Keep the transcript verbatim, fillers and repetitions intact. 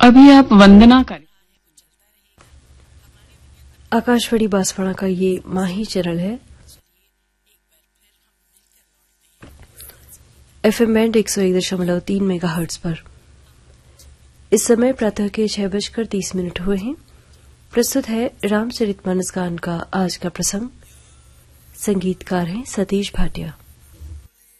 अभी आप वंदना करें। आकाशवाणी बांसवाड़ा का ये माही चैनल है। एफएम बैंड एक सौ एक दशमलव तीन मेगाहर्ट्ज पर इस समय प्रातः के छह बजकर तीस मिनट हुए हैं। प्रस्तुत है रामचरितमानस गान का आज का प्रसंग। संगीतकार हैं सतीश भाटिया।